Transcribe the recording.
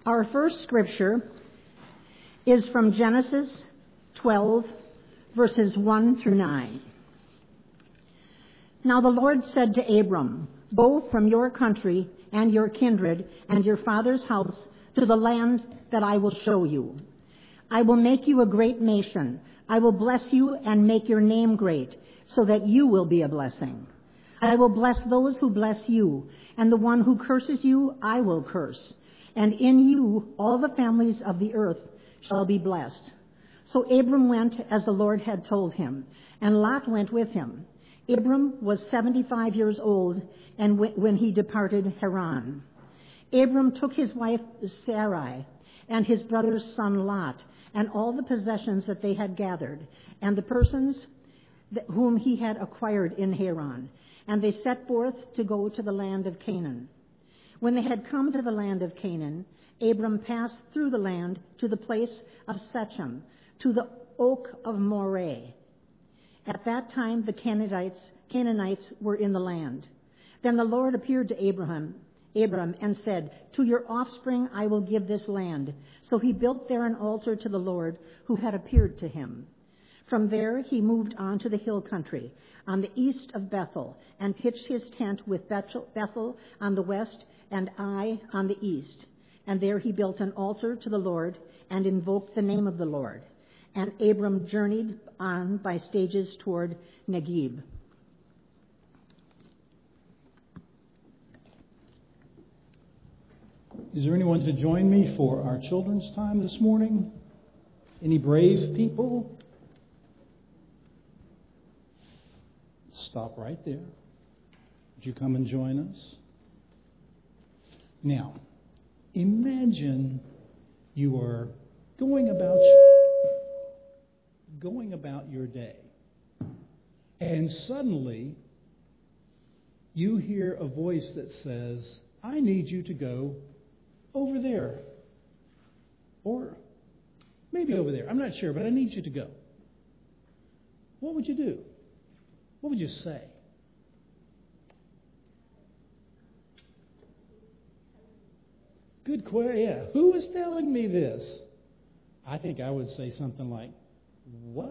Our first scripture is from Genesis 12, verses 1 through 9. Now the Lord said to Abram, "Go from your country and your kindred and your father's house to the land that I will show you. I will make you a great nation. I will bless you and make your name great, so that you will be a blessing. I will bless those who bless you, and the one who curses you I will curse. And in you all the families of the earth shall be blessed." So Abram went as the Lord had told him, and Lot went with him. Abram was 75 years old and when he departed Haran. Abram took his wife Sarai and his brother's son Lot and all the possessions that they had gathered and the persons whom he had acquired in Haran, and they set forth to go to the land of Canaan. When they had come to the land of Canaan, Abram passed through the land to the place of Shechem, to the oak of Moreh. At that time the Canaanites were in the land. Then the Lord appeared to Abram and said, "To your offspring I will give this land." So he built there an altar to the Lord who had appeared to him. From there he moved on to the hill country, on the east of Bethel, and pitched his tent with Bethel on the west and Ai on the east. And there he built an altar to the Lord and invoked the name of the Lord. And Abram journeyed on by stages toward Negeb. Is there anyone to join me for our children's time this morning? Any brave people? Stop right there. Would you come and join us? Now, imagine you are going about your day, and suddenly you hear a voice that says, "I need you to go over there, or maybe over there. I'm not sure, but I need you to go." What would you do? What would you say? Good question. Yeah. Who is telling me this? I think I would say something like, "What